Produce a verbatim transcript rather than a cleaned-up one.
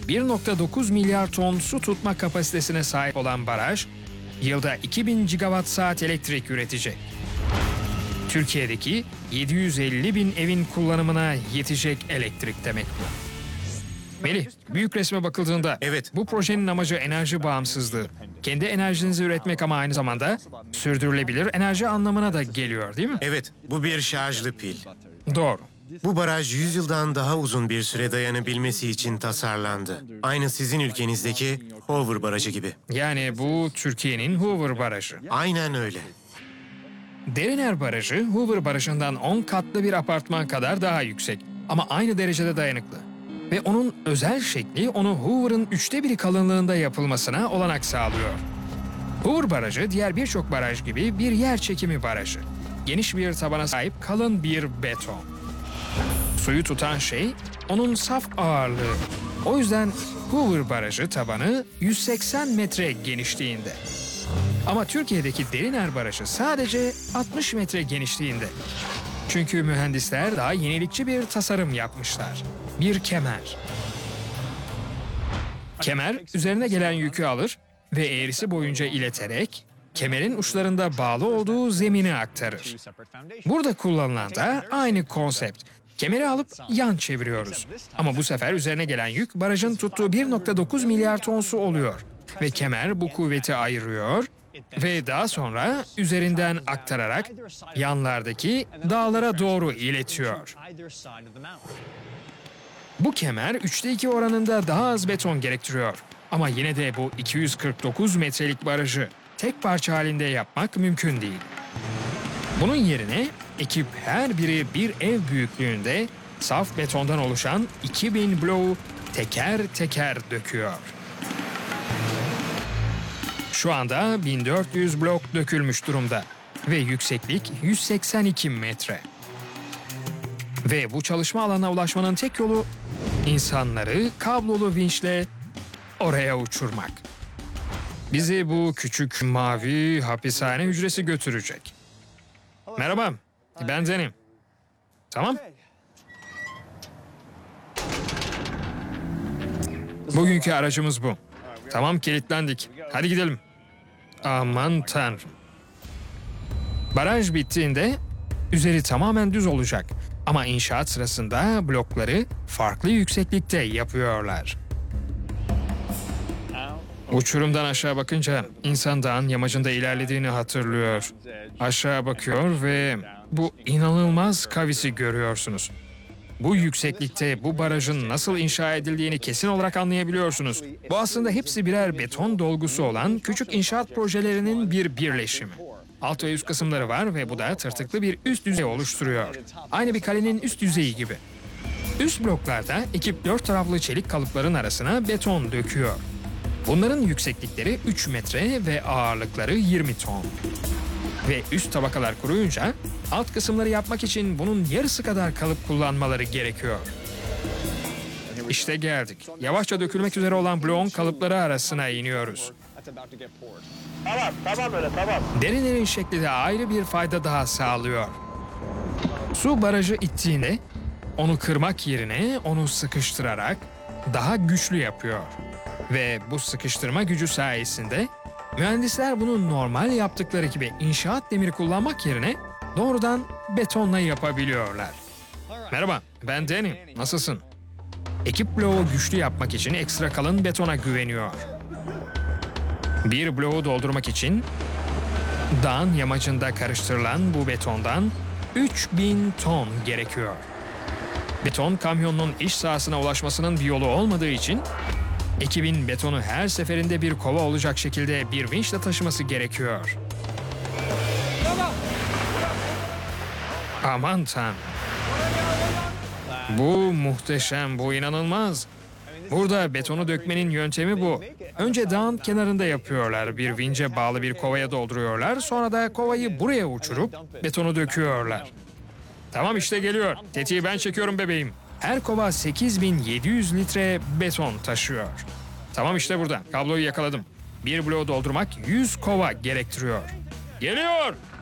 bir nokta dokuz milyar ton su tutma kapasitesine sahip olan baraj, yılda iki bin gigawatt saat elektrik üretecek. Türkiye'deki yedi yüz elli bin evin kullanımına yetecek elektrik demek bu. Melih, büyük resme bakıldığında Evet. bu projenin amacı enerji bağımsızlığı. Kendi enerjinizi üretmek ama aynı zamanda sürdürülebilir enerji anlamına da geliyor, değil mi? Evet, bu bir şarjlı pil. Doğru. Bu baraj yüz yıldan daha uzun bir süre dayanabilmesi için tasarlandı. Aynı sizin ülkenizdeki Hoover Barajı gibi. Yani bu Türkiye'nin Hoover Barajı. Aynen öyle. Deriner Barajı, Hoover Barajı'ndan on katlı bir apartman kadar daha yüksek ama aynı derecede dayanıklı. Ve onun özel şekli onu Hoover'ın üçte biri kalınlığında yapılmasına olanak sağlıyor. Hoover Barajı diğer birçok baraj gibi bir yer çekimi barajı. Geniş bir tabana sahip kalın bir beton. Suyu tutan şey onun saf ağırlığı. O yüzden Hoover Barajı tabanı yüz seksen metre genişliğinde. Ama Türkiye'deki Deriner Barajı sadece altmış metre genişliğinde. Çünkü mühendisler daha yenilikçi bir tasarım yapmışlar. Bir kemer. Kemer üzerine gelen yükü alır ve eğrisi boyunca ileterek kemerin uçlarında bağlı olduğu zemine aktarır. Burada kullanılan da aynı konsept. Kemeri alıp yan çeviriyoruz. Ama bu sefer üzerine gelen yük barajın tuttuğu bir nokta dokuz milyar ton su oluyor. Ve kemer bu kuvveti ayırıyor ve daha sonra üzerinden aktararak yanlardaki dağlara doğru iletiyor. Bu kemer üçte iki oranında daha az beton gerektiriyor. Ama yine de bu iki yüz kırk dokuz metrelik barajı tek parça halinde yapmak mümkün değil. Bunun yerine ekip her biri bir ev büyüklüğünde saf betondan oluşan iki bin bloğu teker teker döküyor. Şu anda bin dört yüz blok dökülmüş durumda ve yükseklik yüz seksen iki metre. Ve bu çalışma alanına ulaşmanın tek yolu insanları kablolu vinçle oraya uçurmak. Bizi bu küçük mavi hapishane hücresi götürecek. Merhaba, ben Zenim. Tamam. Bugünkü aracımız bu. Tamam, kilitlendik. Hadi gidelim. Aman tanrım. Baraj bittiğinde üzeri tamamen düz olacak. Ama inşaat sırasında blokları farklı yükseklikte yapıyorlar. Uçurumdan aşağı bakınca insan dağın yamacında ilerlediğini hatırlıyor. Aşağı bakıyor ve bu inanılmaz kavisi görüyorsunuz. Bu yükseklikte bu barajın nasıl inşa edildiğini kesin olarak anlayabiliyorsunuz. Bu aslında hepsi birer beton dolgusu olan küçük inşaat projelerinin bir birleşimi. Alt ve üst kısımları var ve bu da tırtıklı bir üst yüzey oluşturuyor. Aynı bir kalenin üst yüzeyi gibi. Üst bloklarda ekip dört taraflı çelik kalıpların arasına beton döküyor. Bunların yükseklikleri üç metre ve ağırlıkları yirmi ton. Ve üst tabakalar kuruyunca alt kısımları yapmak için bunun yarısı kadar kalıp kullanmaları gerekiyor. İşte geldik. Yavaşça dökülmek üzere olan bloğun kalıpları arasına iniyoruz. Tamam, tamam öyle, tamam. Derinerin şekli de ayrı bir fayda daha sağlıyor. Su barajı ittiğinde onu kırmak yerine onu sıkıştırarak daha güçlü yapıyor. Ve bu sıkıştırma gücü sayesinde mühendisler bunu normal yaptıkları gibi inşaat demiri kullanmak yerine doğrudan betonla yapabiliyorlar. Merhaba, ben Danny. Nasılsın? Ekip bloğu güçlü yapmak için ekstra kalın betona güveniyor. Bir bloğu doldurmak için dağın yamacında karıştırılan bu betondan üç bin ton gerekiyor. Beton kamyonunun iş sahasına ulaşmasının bir yolu olmadığı için ekibin betonu her seferinde bir kova olacak şekilde bir vinçle taşıması gerekiyor. Aman tanrım. Bu muhteşem, bu inanılmaz. Burada betonu dökmenin yöntemi bu. Önce dağın kenarında yapıyorlar. Bir vince bağlı bir kovaya dolduruyorlar. Sonra da kovayı buraya uçurup betonu döküyorlar. Tamam, işte geliyor. Tetiği ben çekiyorum bebeğim. Her kova sekiz bin yedi yüz litre beton taşıyor. Tamam, işte burada. Kabloyu yakaladım. Bir bloğu doldurmak yüz kova gerektiriyor. Geliyor.